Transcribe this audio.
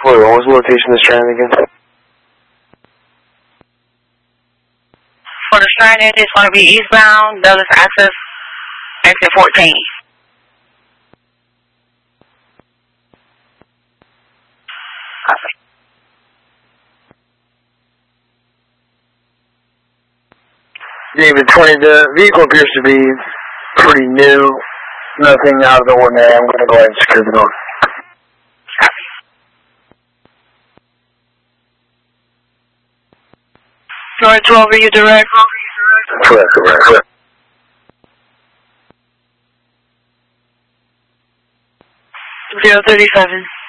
What was the location of the strand again? For the stranded, it's going to be eastbound, Douglas Access, exit 14. Copy. David 20, the vehicle appears to be pretty new. Nothing out of the ordinary. I'm going to go ahead and secure the door. Copy. Door 12, are you direct? Correct. 037.